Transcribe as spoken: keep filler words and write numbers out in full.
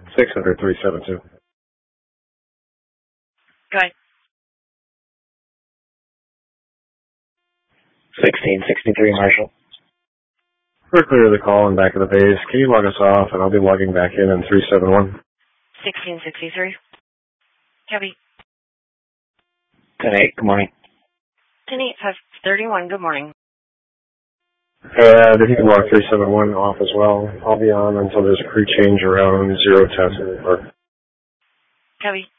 six hundred three seven two. Go ahead. sixteen sixty-three, Marshall. We're clear of the call and back of the base. Can you log us off, and I'll be logging back in in three seven one. sixteen sixty-three. Copy. ten eight, good morning. ten eight five thirty-one, good morning. Uh, if you can log three seven one off as well, I'll be on until there's a crew change around zero ten. Or Copy.